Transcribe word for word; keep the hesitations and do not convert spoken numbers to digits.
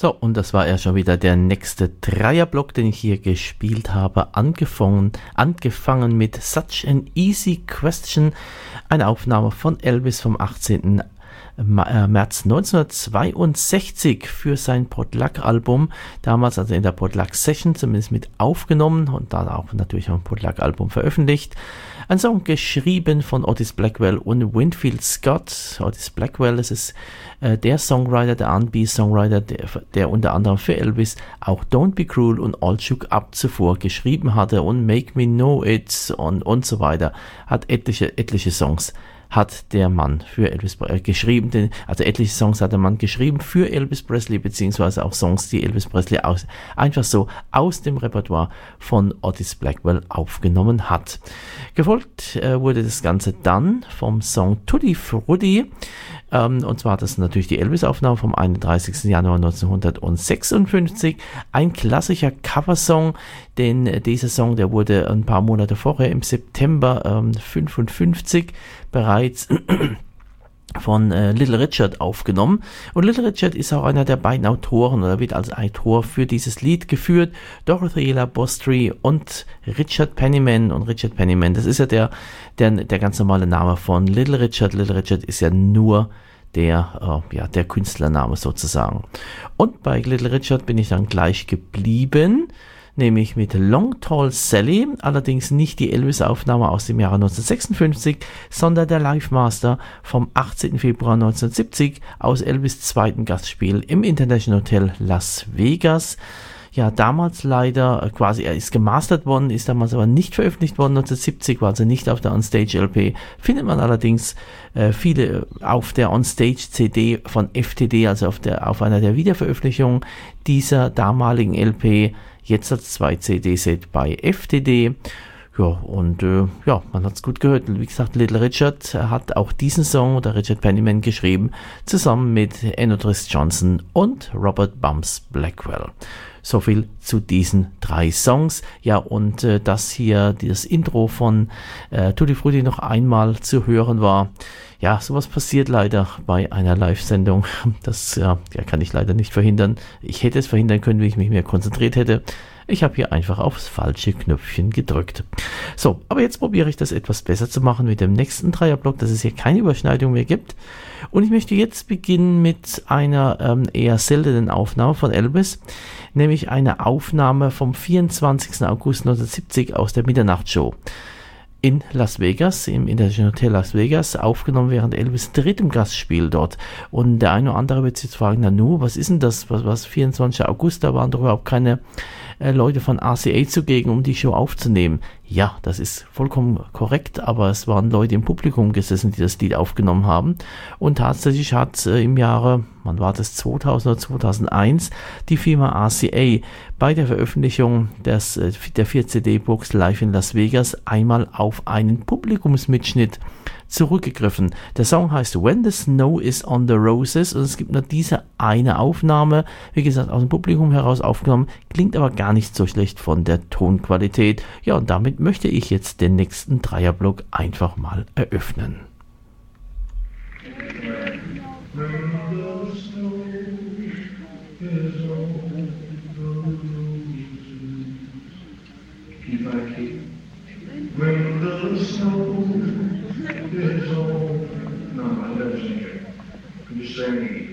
So, und das war ja schon wieder der nächste Dreierblock, den ich hier gespielt habe. Angefangen, angefangen mit Such an Easy Question, eine Aufnahme von Elvis vom achtzehnten März neunzehnhundertzweiundsechzig für sein Potluck-Album, damals also in der Potluck-Session zumindest mit aufgenommen und dann auch natürlich am Potluck-Album veröffentlicht. Ein Song geschrieben von Otis Blackwell und Winfield Scott. Otis Blackwell, das ist äh, der Songwriter, der R and B-Songwriter, der, der unter anderem für Elvis auch Don't Be Cruel und All Shook Up zuvor geschrieben hatte und Make Me Know It und, und so weiter. Hat etliche, etliche Songs hat der Mann für Elvis äh, geschrieben, den, also etliche Songs hat der Mann geschrieben für Elvis Presley, beziehungsweise auch Songs, die Elvis Presley aus, einfach so aus dem Repertoire von Otis Blackwell aufgenommen hat. Gefolgt äh, wurde das Ganze dann vom Song Tutti Frutti, ähm, und zwar das natürlich die Elvis-Aufnahme vom einunddreißigsten Januar neunzehnhundertsechsundfünfzig, ein klassischer Coversong, denn äh, dieser Song, der wurde ein paar Monate vorher im September ähm, fünfundfünfzig bereits von äh, Little Richard aufgenommen. Und Little Richard ist auch einer der beiden Autoren oder wird als Autor für dieses Lied geführt. Dorothy Labostri und Richard Penniman. Und Richard Penniman, das ist ja der, der, der ganz normale Name von Little Richard. Little Richard ist ja nur der, äh, ja, der Künstlername sozusagen. Und bei Little Richard bin ich dann gleich geblieben, nämlich mit Long Tall Sally, allerdings nicht die Elvis-Aufnahme aus dem Jahre neunzehnhundertsechsundfünfzig, sondern der Live-Master vom achtzehnten Februar neunzehnhundertsiebzig aus Elvis' zweitem Gastspiel im International Hotel Las Vegas. Ja, damals leider quasi, er ist gemastert worden, ist damals aber nicht veröffentlicht worden, neunzehnhundertsiebzig, war also nicht auf der Onstage-L P, findet man allerdings äh, viele auf der Onstage-C D von F T D, also auf, der, auf einer der Wiederveröffentlichungen dieser damaligen L P, jetzt als zwei C D-Set bei F T D. Ja, und äh, ja, man hat es gut gehört. Wie gesagt, Little Richard hat auch diesen Song, oder Richard Penniman, geschrieben, zusammen mit Eno Triss Johnson und Robert Bumps Blackwell. So viel zu diesen drei Songs. Ja, und äh, dass hier das Intro von äh, Tutti Frutti noch einmal zu hören war. Ja, sowas passiert leider bei einer Live-Sendung. Das ja, ja, kann ich leider nicht verhindern. Ich hätte es verhindern können, wenn ich mich mehr konzentriert hätte. Ich habe hier einfach aufs falsche Knöpfchen gedrückt. So, aber jetzt probiere ich das etwas besser zu machen mit dem nächsten Dreierblock, dass es hier keine Überschneidung mehr gibt. Und ich möchte jetzt beginnen mit einer ähm, eher seltenen Aufnahme von Elvis, nämlich eine Aufnahme vom vierundzwanzigsten August neunzehnhundertsiebzig aus der Mitternachtshow in Las Vegas, im International Hotel Las Vegas, aufgenommen während Elvis drittem Gastspiel dort. Und der eine oder andere wird sich jetzt fragen, na nu, was ist denn das, was, was vierundzwanzigsten August, da waren doch überhaupt keine äh, Leute von R C A zugegen, um die Show aufzunehmen. Ja, das ist vollkommen korrekt, aber es waren Leute im Publikum gesessen, die das Lied aufgenommen haben. Und tatsächlich hat äh, im Jahre, wann war das, zweitausend oder zweitausendeins, die Firma R C A bei der Veröffentlichung des, äh, der vier C D-Box Live in Las Vegas einmal auf einen Publikumsmitschnitt zurückgegriffen. Der Song heißt When the Snow is on the Roses und es gibt nur diese eine Aufnahme, wie gesagt, aus dem Publikum heraus aufgenommen, klingt aber gar nicht so schlecht von der Tonqualität. Ja, und damit möchte ich jetzt den nächsten Dreierblock einfach mal eröffnen. When the snow is on, no, I never sing it. I'm just saying.